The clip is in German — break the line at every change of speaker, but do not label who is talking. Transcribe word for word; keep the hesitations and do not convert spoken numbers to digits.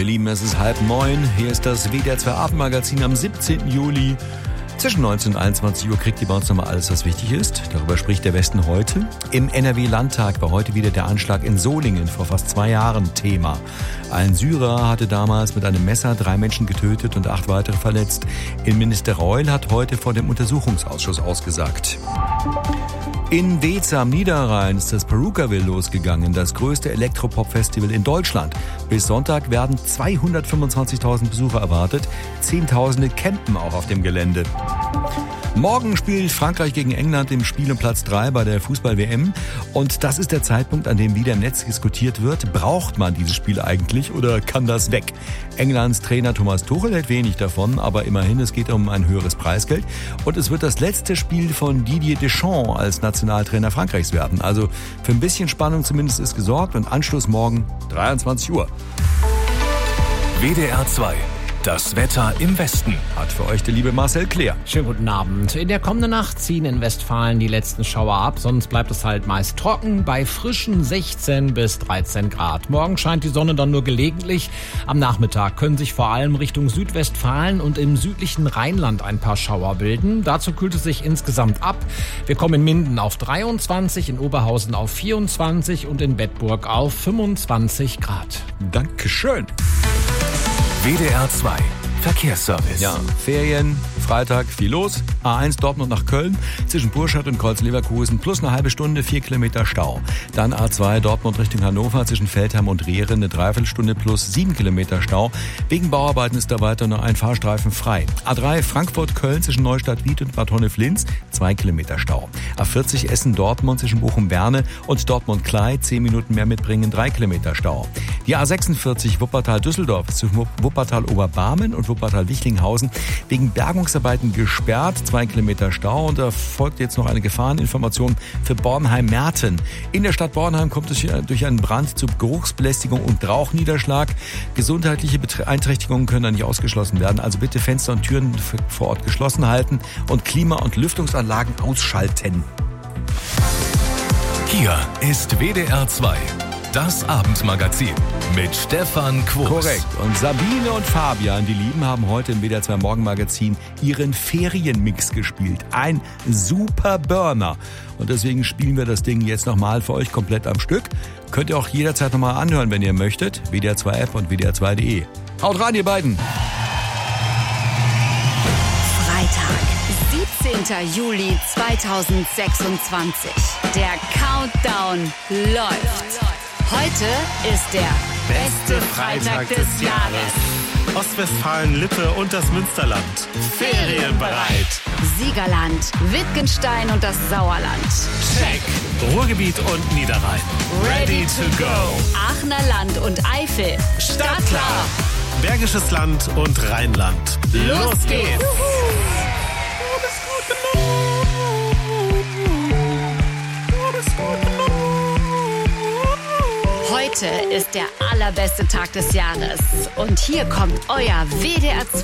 Ihr Lieben, es ist halb neun. Hier ist das W D R zwei Abendmagazin am siebzehnten Juli. Zwischen neunzehn und einundzwanzig Uhr kriegt ihr bei uns nochmal alles, was wichtig ist. Darüber spricht der Westen heute. Im N R W-Landtag war heute wieder der Anschlag in Solingen vor fast zwei Jahren Thema. Ein Syrer hatte damals mit einem Messer drei Menschen getötet und acht weitere verletzt. Innenminister Reul hat heute vor dem Untersuchungsausschuss ausgesagt. In Weeze am Niederrhein ist das Perukaville losgegangen, das größte Elektropop-Festival in Deutschland. Bis Sonntag werden zweihundertfünfundzwanzigtausend Besucher erwartet. Zehntausende campen auch auf dem Gelände. Morgen spielt Frankreich gegen England im Spiel um Platz drei bei der Fußball-W M. Und das ist der Zeitpunkt, an dem wieder im Netz diskutiert wird. Braucht man dieses Spiel eigentlich oder kann das weg? Englands Trainer Thomas Tuchel hält wenig davon, aber immerhin, es geht um ein höheres Preisgeld. Und es wird das letzte Spiel von Didier Deschamps als Nationaltrainer Frankreichs werden. Also für ein bisschen Spannung zumindest ist gesorgt und Anschluss morgen dreiundzwanzig Uhr.
W D R zwei. Das Wetter im Westen
Hat für euch der liebe Marcel Kleer.
Schönen guten Abend. In der kommenden Nacht ziehen in Westfalen die letzten Schauer ab, sonst bleibt es halt meist trocken bei frischen sechzehn bis dreizehn Grad. Morgen scheint die Sonne dann nur gelegentlich. Am Nachmittag können sich vor allem Richtung Südwestfalen und im südlichen Rheinland ein paar Schauer bilden. Dazu kühlt es sich insgesamt ab. Wir kommen in Minden auf dreiundzwanzig, in Oberhausen auf vierundzwanzig und in Bedburg auf fünfundzwanzig Grad.
Dankeschön.
W D R zwei Verkehrsservice.
Ja, Ferien, Freitag, viel los. A eins Dortmund nach Köln, zwischen Burscheid und Kreuz-Leverkusen, plus eine halbe Stunde, vier Kilometer Stau. Dann A zwei Dortmund Richtung Hannover, zwischen Feldheim und Rehren, eine Dreiviertelstunde plus sieben Kilometer Stau. Wegen Bauarbeiten ist da weiter noch ein Fahrstreifen frei. A drei Frankfurt-Köln zwischen Neustadt-Wied und Bad Honnef-Linz, zwei Kilometer Stau. A vierzig Essen-Dortmund zwischen Bochum-Berne und Dortmund-Klei, zehn Minuten mehr mitbringen, drei Kilometer Stau. Die A sechsundvierzig Wuppertal-Düsseldorf zwischen Wuppertal-Oberbarmen und Wuppertal-Wichlinghausen wegen Bergungsarbeiten gesperrt, zwei Kilometer Stau, und da folgt jetzt noch eine Gefahreninformation für Bornheim-Merten. In der Stadt Bornheim kommt es durch einen Brand zu Geruchsbelästigung und Rauchniederschlag. Gesundheitliche Beeinträchtigungen können da nicht ausgeschlossen werden, also bitte Fenster und Türen vor Ort geschlossen halten und Klima- und Lüftungsanlagen ausschalten.
Hier ist W D R zwei. Das Abendmagazin mit Stefan Quos.
Korrekt. Und Sabine und Fabian, die Lieben, haben heute im W D R zwei Morgenmagazin ihren Ferienmix gespielt. Ein super Burner. Und deswegen spielen wir das Ding jetzt nochmal für euch komplett am Stück. Könnt ihr auch jederzeit nochmal anhören, wenn ihr möchtet. W D R zwei App und W D R zwei punkt de. Haut rein, ihr beiden.
Freitag, siebzehnten Juli zweitausendsechsundzwanzig. Der Countdown läuft. Heute ist der beste Freitag des Jahres.
Ostwestfalen-Lippe und das Münsterland. Ferienbereit.
Siegerland, Wittgenstein und das Sauerland.
Check. Ruhrgebiet und Niederrhein. Ready to go.
Aachener Land und Eifel.
Startklar. Bergisches Land und Rheinland. Los geht's.
Heute ist der allerbeste Tag des Jahres. Und hier kommt euer W D R zwei